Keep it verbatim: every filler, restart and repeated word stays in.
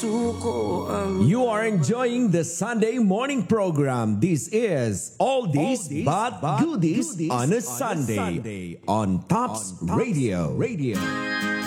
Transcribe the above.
suko ang... You are enjoying the Sunday morning program. This is Oldies, Oldies but, but Goodies, goodies on a Sunday, Sunday on Tops, on Tops Radio. Radio.